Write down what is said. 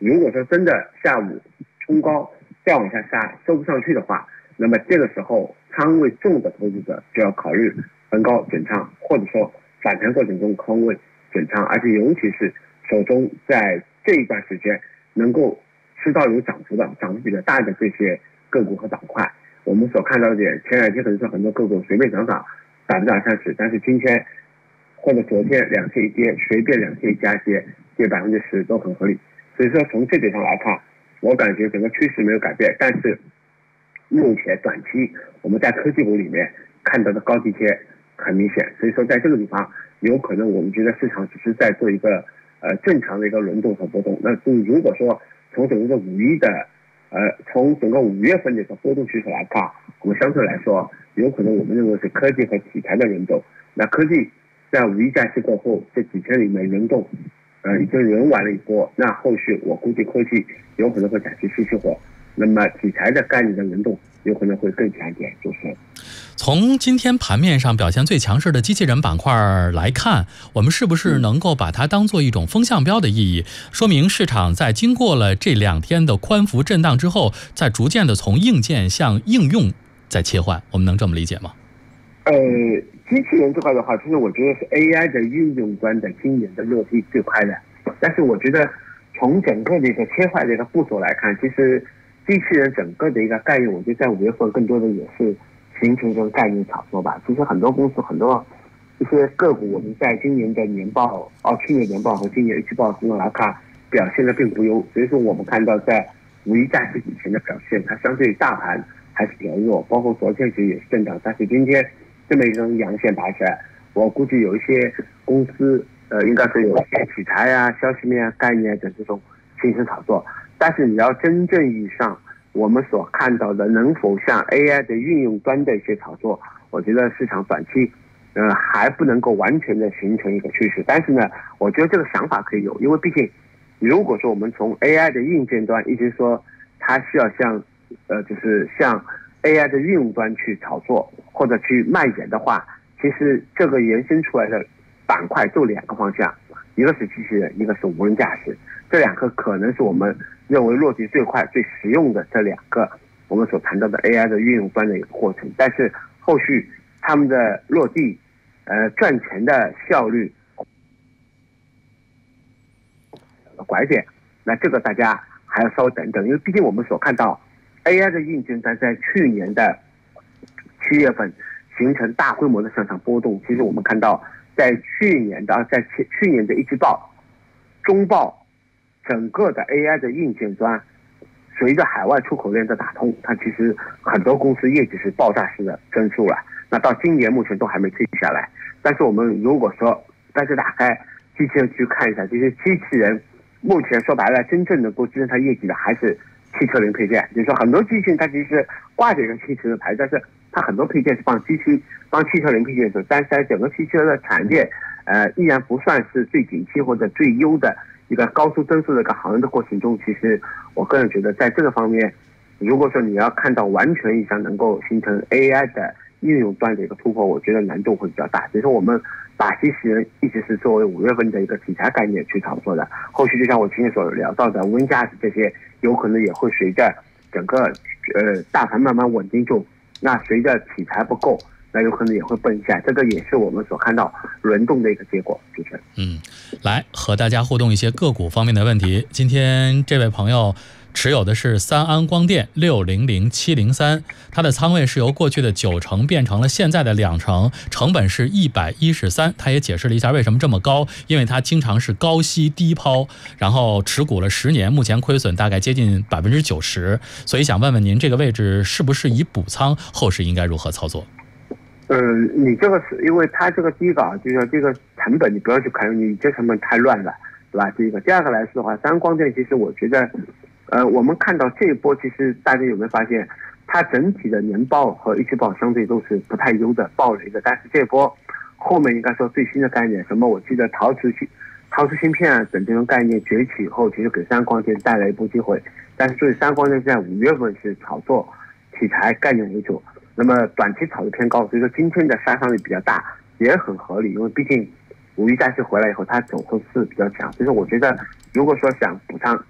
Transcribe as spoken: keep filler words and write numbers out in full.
如果说真的下午冲高再往下杀收不上去的话，那么这个时候仓位重的投资者就要考虑逢高减仓，或者说反弹过程中空位减仓，而且尤其是手中在这一段时间能够吃到有涨幅的涨幅比较大的这些个股和板块。我们所看到的前两天可能说很多个股随便涨涨百分之二三十，但是今天或者昨天两天一跌，随便两天一加跌跌百分之十都很合理。所以说从这点上来看，我感觉整个趋势没有改变，但是目前短期我们在科技股里面看到的高低切很明显，所以说在这个地方有可能我们觉得市场只是在做一个呃正常的一个轮动和波动。那如果说从整个五一的呃从整个五月份的一个波动趋势来看，我们相对来说有可能我们认为是科技和题材的轮动。那科技在五一假期过后这几天里面轮动呃已经轮完了一波，那后续我估计科技有可能会展示吸气火，那么题材的概念的轮动有可能会更强一点。就是从今天盘面上表现最强势的机器人板块来看，我们是不是能够把它当做一种风向标的意义，说明市场在经过了这两天的宽幅震荡之后，在逐渐的从硬件向应用在切换，我们能这么理解吗？ 呃，机器人这块的话，其实我觉得是 A I 的应用端的今年的落地最快的，但是我觉得从整个的一个切换的一个步骤来看，其实机器人整个的一个概念，我觉得在五月份更多的也是形成这个概念炒作吧。其实很多公司很多一些个股，我们在今年的年报哦，去年年报和今年一季报中来看，表现的并不优。所以说我们看到在五一假期以前的表现，它相对于大盘还是比较弱，包括昨天其实也是震荡，但是今天这么一根阳线拔起来，我估计有一些公司呃，应该是有一些题材啊、消息面啊、概念等这种形成炒作。但是你要真正意义上我们所看到的能否像 A I 的运用端的一些炒作，我觉得市场短期呃还不能够完全的形成一个趋势。但是呢，我觉得这个想法可以有，因为毕竟如果说我们从 A I 的硬件端一直说它需要像呃就是像 A I 的运用端去炒作或者去卖点的话，其实这个延伸出来的板块就两个方向，一个是机器人，一个是无人驾驶，这两个可能是我们认为落地最快最实用的这两个我们所谈到的 A I 的运用端的一个过程。但是后续他们的落地呃赚钱的效率拐点，那这个大家还要稍微等等，因为毕竟我们所看到 A I 的硬件端在去年的七月份形成大规模的向上波动。其实我们看到在去年的在去年的一季报中报，整个的 A I 的硬件端随着海外出口链的打通，它其实很多公司业绩是爆炸式的增速了，那到今年目前都还没退下来。但是我们如果说大家打开机器人去看一下，这些机器人目前说白了真正能够支撑它业绩的还是汽车零配件。就是说很多机器人它其实挂着一个汽车的牌，但是它很多配件是帮机器帮汽车零配件的，但是在整个汽车的产业呃依然不算是最景气或者最优的一个高速增速的一个行业的过程中，其实我个人觉得在这个方面，如果说你要看到完全意义上能够形成 A I 的应用端的一个突破，我觉得难度会比较大。所以说我们把机器人一直是作为五月份的一个题材概念去炒作的，后续就像我今天所聊到的无人驾驶这些，有可能也会随着整个呃大盘慢慢稳定住，那随着题材不够，那有可能也会蹦一下，这个也是我们所看到轮动的一个结果。主持人， 嗯，来和大家互动一些个股方面的问题。今天这位朋友持有的是三安光电六零零七零三，它的仓位是由过去的九成变成了现在的两成，成本是一百一十三。他也解释了一下为什么这么高，因为它经常是高吸低抛，然后持股了十年，目前亏损大概接近百分之九十，所以想问问您这个位置是不是已补仓，后市应该如何操作？ 嗯，你这个是因为它这个第一个啊，就是这个成本你不要去考虑，你这成本太乱了，对吧？第一个，第二个来说的话，三安光电其实我觉得，呃，我们看到这一波，其实大家有没有发现，它整体的年报和一季报相对都是不太优的，爆雷的。但是这波后面应该说最新的概念，什么我记得陶瓷芯陶瓷芯片啊等这种概念崛起以后，其实给三安光电带来一波机会。但是所以三安光电在五月份是炒作题材概念为主。那么短期炒得偏高，所以说今天的杀伤力比较大，也很合理，因为毕竟五一假期回来以后，它走势是比较强，所以说我觉得如果说想补仓